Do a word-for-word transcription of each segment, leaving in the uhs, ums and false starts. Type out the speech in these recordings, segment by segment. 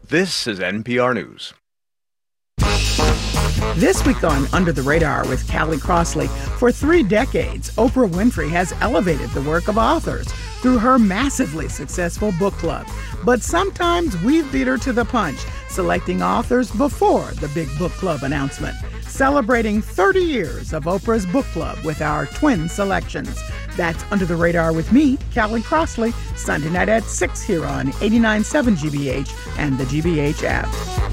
This is N P R News. This week on Under the Radar with Callie Crossley, for three decades, Oprah Winfrey has elevated the work of authors through her massively successful book club. But sometimes we've beat her to the punch, selecting authors before the big book club announcement. Celebrating thirty years of Oprah's book club with our twin selections. That's Under the Radar with me, Callie Crossley, Sunday night at six here on eighty-nine point seven G B H and the G B H app.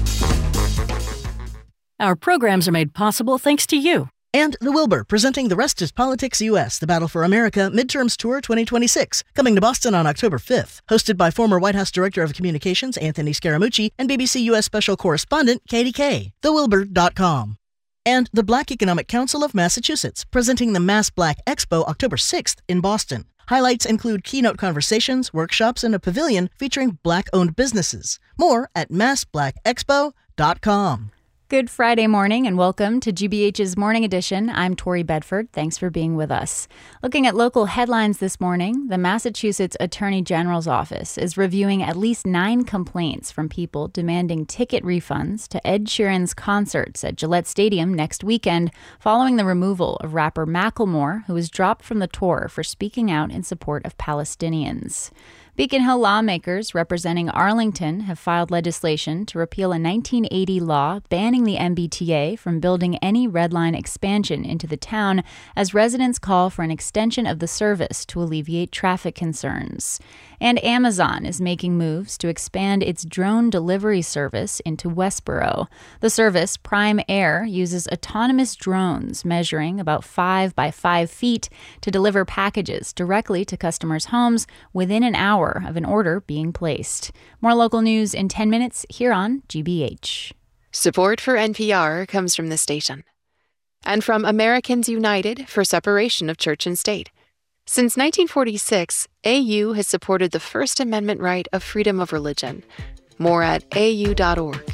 Our programs are made possible thanks to you. And The Wilbur, presenting The Rest is Politics U S, The Battle for America Midterms Tour twenty twenty-six, coming to Boston on October fifth. Hosted by former White House Director of Communications Anthony Scaramucci and B B C U S Special Correspondent Katie Kay. the wilbur dot com. And the Black Economic Council of Massachusetts, presenting the Mass Black Expo October sixth in Boston. Highlights include keynote conversations, workshops, and a pavilion featuring Black-owned businesses. More at mass black expo dot com. Good Friday morning and welcome to G B H's Morning Edition. I'm Tori Bedford. Thanks for being with us. Looking at local headlines this morning, the Massachusetts Attorney General's office is reviewing at least nine complaints from people demanding ticket refunds to Ed Sheeran's concerts at Gillette Stadium next weekend following the removal of rapper Macklemore, who was dropped from the tour for speaking out in support of Palestinians. Beacon Hill lawmakers representing Arlington have filed legislation to repeal a nineteen eighty law banning the M B T A from building any Red Line expansion into the town as residents call for an extension of the service to alleviate traffic concerns. And Amazon is making moves to expand its drone delivery service into Westboro. The service, Prime Air, uses autonomous drones measuring about five by five feet to deliver packages directly to customers' homes within an hour of an order being placed. More local news in ten minutes here on G B H. Support for N P R comes from this station and from Americans United for Separation of Church and State. Since nineteen forty-six, A U has supported the First Amendment right of freedom of religion. More at A U dot org.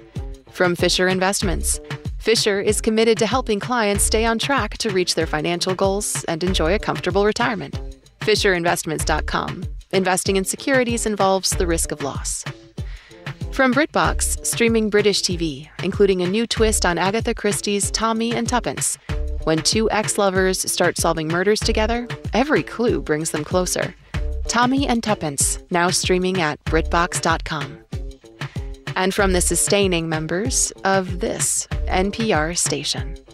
From Fisher Investments. Fisher is committed to helping clients stay on track to reach their financial goals and enjoy a comfortable retirement. Fisher Investments dot com. Investing in securities involves the risk of loss. From BritBox, streaming British T V, including a new twist on Agatha Christie's Tommy and Tuppence. When two ex-lovers start solving murders together, every clue brings them closer. Tommy and Tuppence, now streaming at BritBox dot com. And from the sustaining members of this N P R station.